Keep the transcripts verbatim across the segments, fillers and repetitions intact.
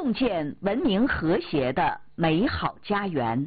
共建文明和谐的美好家园，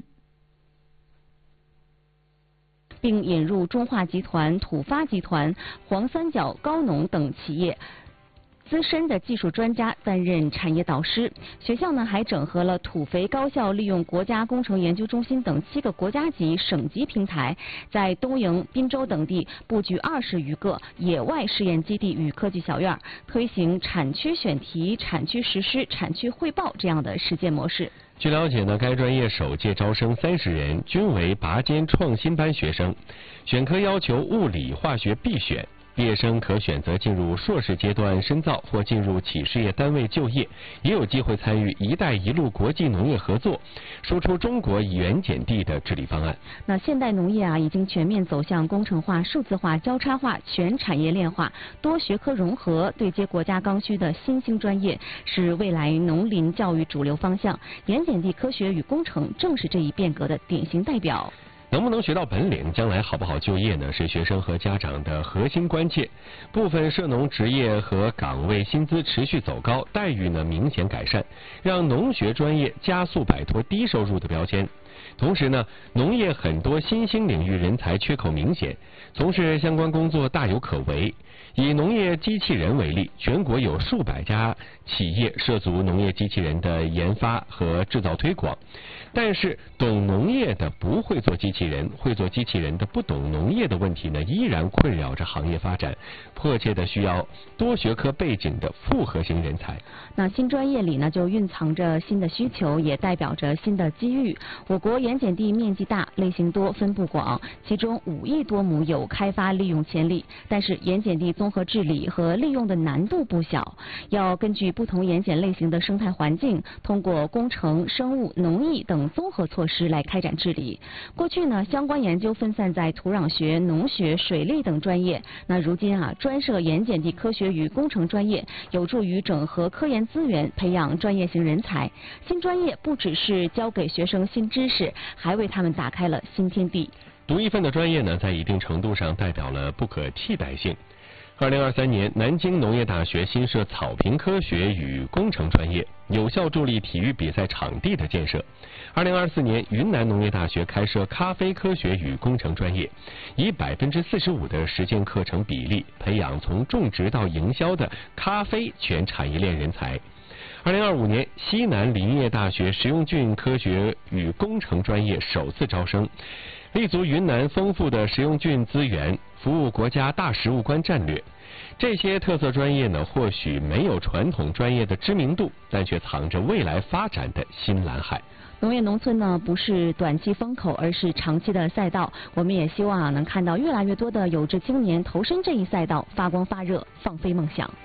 并引入中化集团、土发集团、黄三角高农等企业资深的技术专家担任产业导师。学校呢还整合了土肥高校利用国家工程研究中心等七个国家级、省级平台，在东营、滨州等地布局二十余个野外试验基地与科技小院，推行产区选题、产区实施、产区汇报这样的实践模式。 据了解呢，该专业首届招生三十人，均为拔尖创新班学生，选科要求物理、化学必选。毕业生可选择进入硕士阶段深造，或进入企事业单位就业，也有机会参与“一带一路”国际农业合作，输出中国盐碱地的治理方案。 那现代农业啊，已经全面走向工程化、数字化、交叉化、全产业链化、多学科融合，对接国家刚需的新兴专业，是未来农林教育主流方向。盐碱地科学与工程正是这一变革的典型代表。 能不能学到本领，将来好不好就业呢？是学生和家长的核心关切。部分涉农职业和岗位薪资持续走高，待遇呢明显改善，让农学专业加速摆脱低收入的标签。同时呢，农业很多新兴领域人才缺口明显，从事相关工作大有可为。以农业机器人为例，全国有数百家企业涉足农业机器人的研发和制造推广。但是懂农业的不会做机器人，会做机器人的不懂农业的问题呢，依然困扰着行业发展，迫切的需要多学科背景的复合型人才。 那新专业里呢，就蕴藏着新的需求，也代表着新的机遇。我国盐碱地面积大，类型多，分布广，其中五亿多亩有开发利用潜力。但是盐碱地综合治理和利用的难度不小，要根据不同盐碱类型的生态环境，通过工程、生物、农艺等综合措施来开展治理。过去呢，相关研究分散在土壤学、农学、水利等专业。那如今啊，专设盐碱地科学与工程专业，有助于整合科研资源，培养专业型人才。新专业不只是教给学生新知识，还为他们打开了新天地。 独一份的专业呢，在一定程度上代表了不可替代性。二零二三年，南京农业大学新设草坪科学与工程专业，有效助力体育比赛场地的建设。二零二四年，云南农业大学开设咖啡科学与工程专业，以百分之四十五的实践课程比例，培养从种植到营销的咖啡全产业链人才。二零二五年，西南林业大学实用菌科学与工程专业首次招生，立足云南丰富的实用菌资源，服务国家大食物关战略。这些特色专业呢，或许没有传统专业的知名度，但却藏着未来发展的新蓝海。 农业农村呢，不是短期风口，而是长期的赛道。我们也希望啊，能看到越来越多的有志青年投身这一赛道，发光发热，放飞梦想。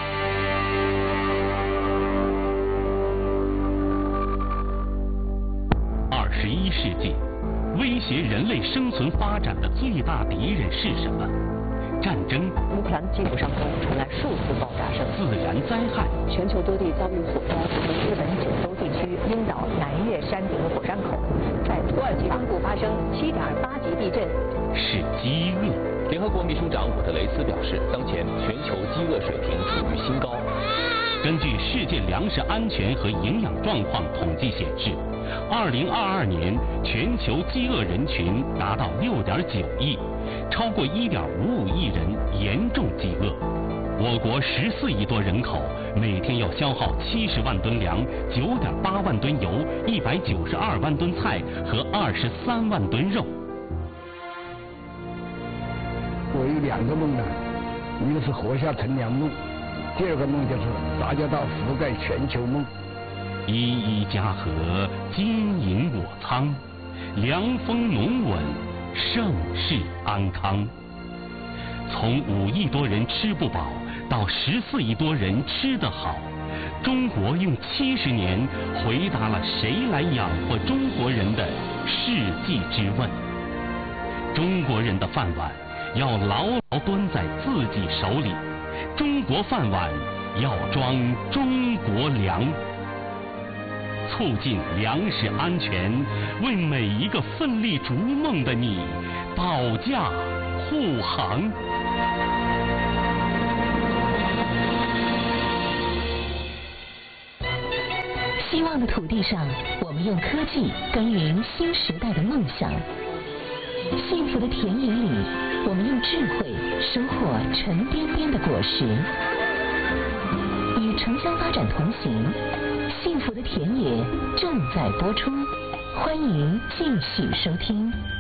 二十一世纪，威胁人类生存发展的最大敌人是什么？战争。 乌克兰基辅上空传来数次爆炸声。 自然灾害。 全球多地遭遇火灾，日本九州地区樱岛南岳山顶火山口，在土耳其东部发生七点八级地震。 是饥饿。 联合国秘书长古特雷斯表示，当前全球饥饿水平处于新高。 根据世界粮食安全和营养状况统计显示，二零二二年全球饥饿人群达到六点九亿，超过一点五五亿人严重饥饿。我国十四亿多人口，每天要消耗七十万吨粮、九点八万吨油、一百九十二万吨菜和二十三万吨肉。 我有两个梦呢，一个是活下乘凉梦，第二个梦就是大家到覆盖全球梦。 一一家和，金银我仓，粮丰农稳，盛世安康。从五亿多人吃不饱到十四亿多人吃得好，中国用七十年回答了谁来养活中国人的世纪之问。中国人的饭碗要牢牢端在自己手里，中国饭碗要装中国粮。促进粮食安全，为每一个奋力逐梦的你保驾护航。 希望的土地上，我们用科技耕耘新时代的梦想；幸福的田野里，我们用智慧收获沉甸甸的果实。与城乡发展同行，幸福的田野正在播出，欢迎继续收听。